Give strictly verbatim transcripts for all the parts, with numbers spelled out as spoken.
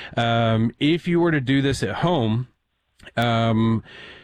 Um, if you were to do this at home, um,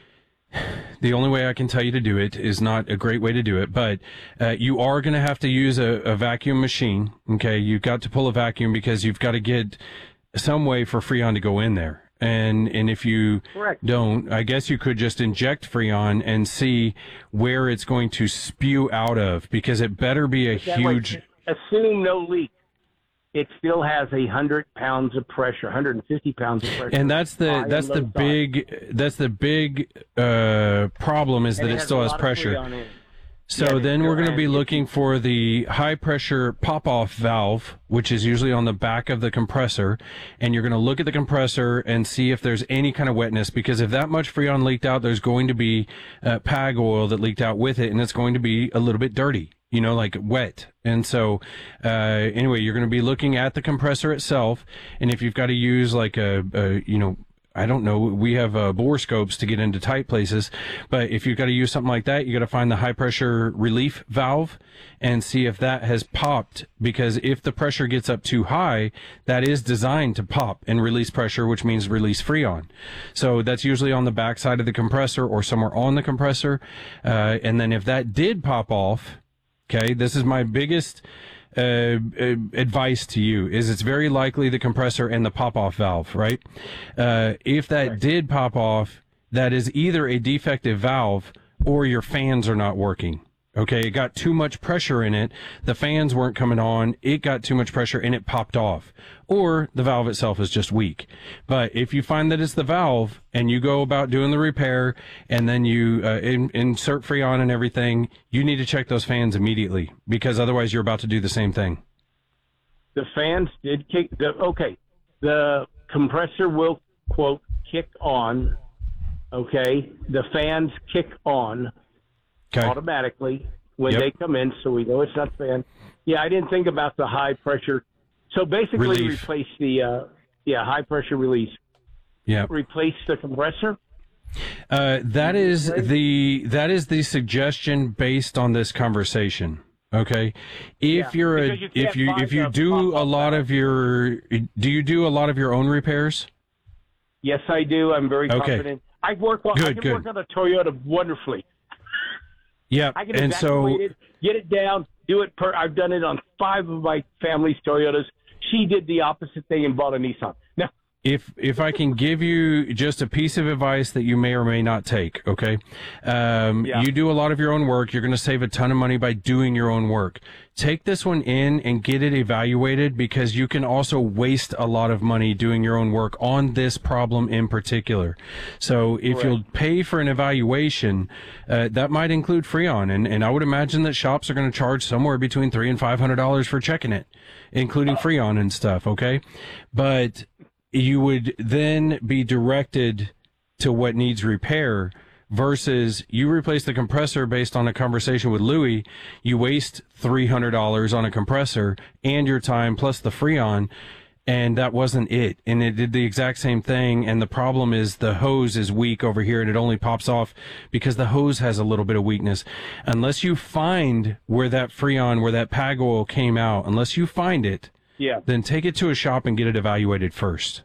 the only way I can tell you to do it is not a great way to do it, but uh, you are going to have to use a, a vacuum machine. Okay, you've got to pull a vacuum because you've got to get some way for Freon to go in there. And and if you Correct. don't, I guess you could just inject Freon and see where it's going to spew out of, because it better be a That huge. way, assume no leak. It still has a hundred pounds of pressure, one hundred fifty pounds of pressure. And that's the that's the big that's the big uh, problem is that it still has pressure. So then we're going to be looking for the high pressure pop off valve, which is usually on the back of the compressor, and you're going to look at the compressor and see if there's any kind of wetness, because if that much Freon leaked out, there's going to be uh, P A G oil that leaked out with it, and it's going to be a little bit dirty. You know, like wet. And so, uh, anyway, you're going to be looking at the compressor itself. And if you've got to use like a, a you know, I don't know, we have uh, bore scopes to get into tight places. But if you've got to use something like that, you got to find the high pressure relief valve and see if that has popped. Because if the pressure gets up too high, that is designed to pop and release pressure, which means release Freon. So that's usually on the back side of the compressor or somewhere on the compressor. Uh, and then if that did pop off, okay, this is my biggest uh, uh, advice to you, is it's very likely the compressor and the pop-off valve, right? Uh, if that right. did pop off, that is either a defective valve or your fans are not working. Okay, it got too much pressure in it. The fans weren't coming on. It got too much pressure and it popped off. Or the valve itself is just weak. But if you find that it's the valve and you go about doing the repair and then you uh, in, insert Freon and everything, you need to check those fans immediately, because otherwise you're about to do the same thing. The fans did kick. The, okay, the compressor will, quote, kick on. Okay, the fans kick on. Okay. Automatically when yep. they come in, so we know it's not fan. Yeah, I didn't think about the high pressure. So basically, relief. replace the uh, yeah high pressure release. Yeah, replace the compressor. Uh, that is the that is the suggestion based on this conversation. Okay, if yeah, you're a you if you if you do a lot of your do you do a lot of your own repairs? Yes, I do. I'm very okay. confident. I work on good, I can good. work on a Toyota wonderfully. Yeah, I can and so it, get it down, do it per. I've done it on five of my family's Toyotas. She did the opposite thing and bought a Nissan. Now, if if I can give you just a piece of advice that you may or may not take, okay? Um, yeah. You do a lot of your own work. You're going to save a ton of money by doing your own work. Take this one in and get it evaluated, because you can also waste a lot of money doing your own work on this problem in particular. So if right. you'll pay for an evaluation, uh, that might include Freon, and, and I would imagine that shops are going to charge somewhere between three and five hundred dollars for checking it, including Freon and stuff. Okay, but you would then be directed to what needs repair, versus you replace the compressor based on a conversation with Louie. You waste three hundred dollars on a compressor and your time plus the Freon, and that wasn't it. And it did the exact same thing, and the problem is the hose is weak over here, and it only pops off because the hose has a little bit of weakness. Unless you find where that Freon, where that P A G oil came out, unless you find it, yeah. then take it to a shop and get it evaluated first.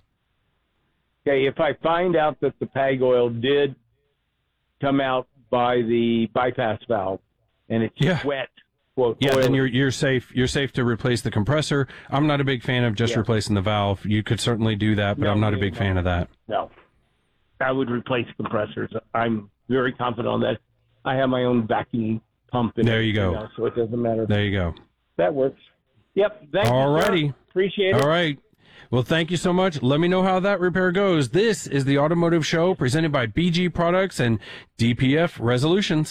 Okay, if I find out that the P A G oil did come out by the bypass valve and it's yeah. wet, quote, yeah, oil. then you're you're safe. You're safe to replace the compressor. I'm not a big fan of just yeah. replacing the valve. You could certainly do that, but no, I'm not a big no. fan of that. No, I would replace compressors. I'm very confident on that. I have my own vacuum pump. In there you go. Now, so it doesn't matter. There you go. That works. Yep. Thank All you, righty. Sir. Appreciate it. All right. Well, thank you so much. Let me know how that repair goes. This is the Automotive Show presented by B G Products and D P F Resolutions.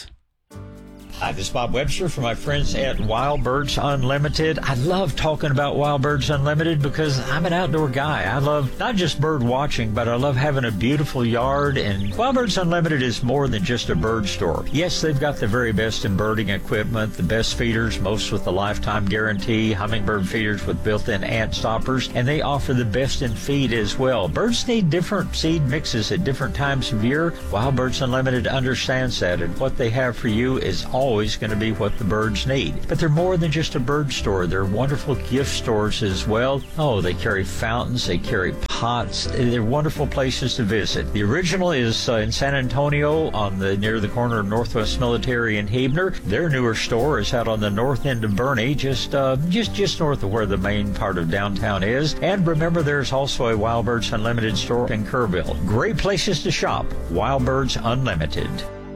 Hi, this is Bob Webster from my friends at Wild Birds Unlimited. I love talking about Wild Birds Unlimited because I'm an outdoor guy. I love not just bird watching, but I love having a beautiful yard. And Wild Birds Unlimited is more than just a bird store. Yes, they've got the very best in birding equipment, the best feeders, most with a lifetime guarantee, hummingbird feeders with built-in ant stoppers, and they offer the best in feed as well. Birds need different seed mixes at different times of year. Wild Birds Unlimited understands that, and what they have for you is all always going to be what the birds need. But they're more than just a bird store. They're wonderful gift stores as well. Oh, they carry fountains, they carry hot. They're wonderful places to visit. The original is uh, in San Antonio on the near the corner of Northwest Military and Huebner. Their newer store is out on the north end of Boerne, just uh, just just north of where the main part of downtown is. And remember, there's also a Wild Birds Unlimited store in Kerrville. Great places to shop. Wild Birds Unlimited.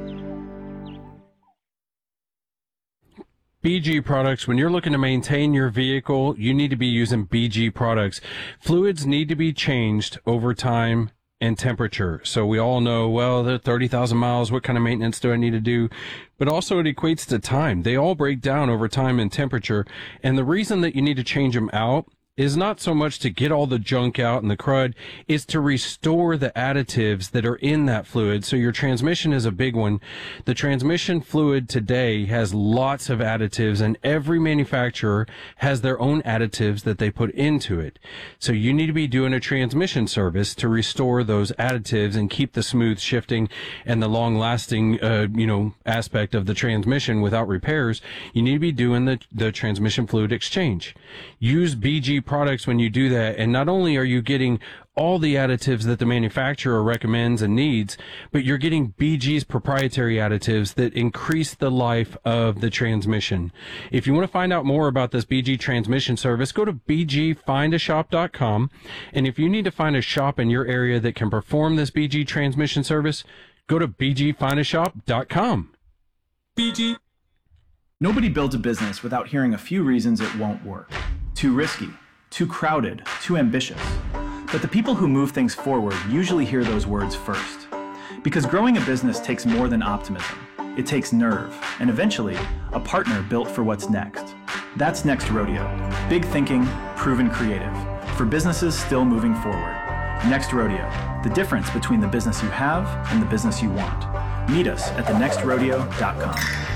B G products, when you're looking to maintain your vehicle, you need to be using B G products. Fluids need to be changed over time and temperature. So we all know, well, they're thirty thousand miles. What kind of maintenance do I need to do? But also it equates to time. They all break down over time and temperature. And the reason that you need to change them out is not so much to get all the junk out and the crud, is to restore the additives that are in that fluid. So your transmission is a big one. The transmission fluid today has lots of additives, and every manufacturer has their own additives that they put into it. So you need to be doing a transmission service to restore those additives and keep the smooth shifting and the long lasting, uh, you know, aspect of the transmission without repairs. You need to be doing the, the transmission fluid exchange. Use B G products when you do that, and not only are you getting all the additives that the manufacturer recommends and needs, but you're getting B G's proprietary additives that increase the life of the transmission. If you want to find out more about this B G transmission service, go to b g find a shop dot com, and if you need to find a shop in your area that can perform this B G transmission service, go to b g find a shop dot com. B G. Nobody builds a business without hearing a few reasons it won't work. Too risky, too crowded, too ambitious. But the people who move things forward usually hear those words first. Because growing a business takes more than optimism. It takes nerve, and eventually, a partner built for what's next. That's Next Rodeo. Big thinking, proven creative. For businesses still moving forward. Next Rodeo. The difference between the business you have and the business you want. Meet us at the next rodeo dot com.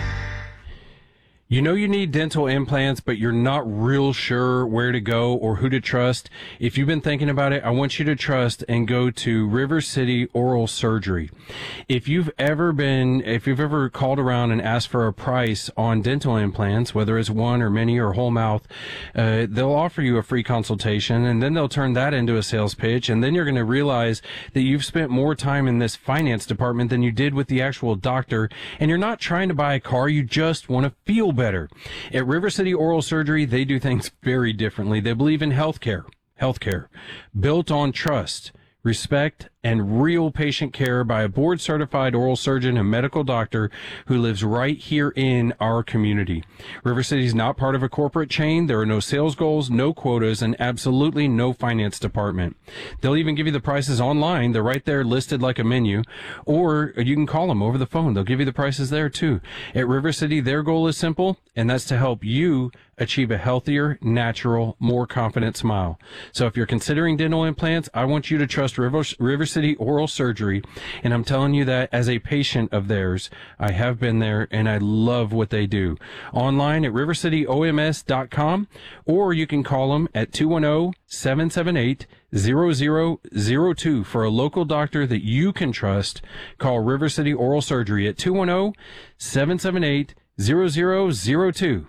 You know you need dental implants, but you're not real sure where to go or who to trust. If you've been thinking about it, I want you to trust and go to River City Oral Surgery. If you've ever been, if you've ever called around and asked for a price on dental implants, whether it's one or many or whole mouth, uh, they'll offer you a free consultation, and then they'll turn that into a sales pitch, and then you're going to realize that you've spent more time in this finance department than you did with the actual doctor, and you're not trying to buy a car, you just want to feel better. At River City Oral Surgery, they do things very differently. They believe in healthcare, healthcare built on trust, respect, and real patient care by a board-certified oral surgeon and medical doctor who lives right here in our community. River City is not part of a corporate chain. There are no sales goals, no quotas, and absolutely no finance department. They'll even give you the prices online. They're right there listed like a menu, or you can call them over the phone. They'll give you the prices there too. At River City, their goal is simple, and that's to help you achieve a healthier, natural, more confident smile. So if you're considering dental implants, I want you to trust River, River City Oral Surgery, and I'm telling you that as a patient of theirs. I have been there, and I love what they do. Online at river city o m s dot com, or you can call them at two one zero, seven seven eight, zero zero zero two for a local doctor that you can trust. Call River City Oral Surgery at two one zero, seven seven eight, zero zero zero two.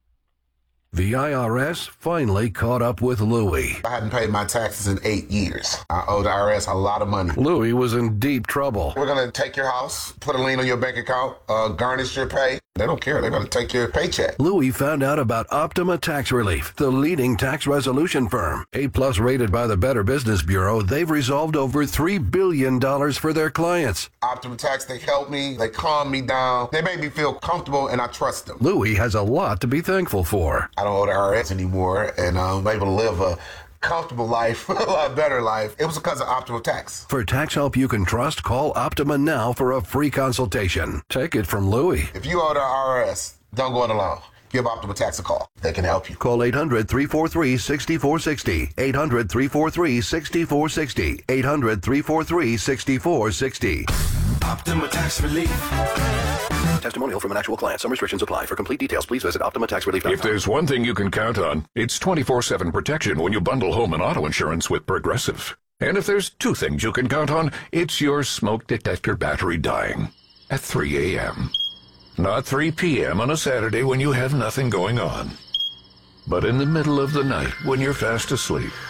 The I R S finally caught up with Louie. I hadn't paid my taxes in eight years. I owe the I R S a lot of money. Louie was in deep trouble. We're going to take your house, put a lien on your bank account, uh, garnish your pay. They don't care. They're going to take your paycheck. Louie found out about Optima Tax Relief, the leading tax resolution firm. A-plus rated by the Better Business Bureau, they've resolved over three billion dollars for their clients. Optima Tax, they helped me. They calmed me down. They made me feel comfortable, and I trust them. Louie has a lot to be thankful for. I don't owe the I R S anymore, and I'm able to live a comfortable life, a lot better life. It was because of Optima Tax. For tax help you can trust, call Optima now for a free consultation. Take it from Louie. If you owe the I R S, don't go it alone. Give Optima Tax a call. They can help you. Call eight hundred, three four three, six four six zero. eight hundred, three four three, six four six zero. eight hundred, three four three, six four six zero. Optima Tax Relief. Testimonial from an actual client. Some restrictions apply. For complete details, please visit Optima Tax Relief dot com. If there's one thing you can count on, it's twenty-four seven protection when you bundle home and auto insurance with Progressive. And if there's two things you can count on, it's your smoke detector battery dying at three a.m. Not three p.m. on a Saturday when you have nothing going on, but in the middle of the night when you're fast asleep.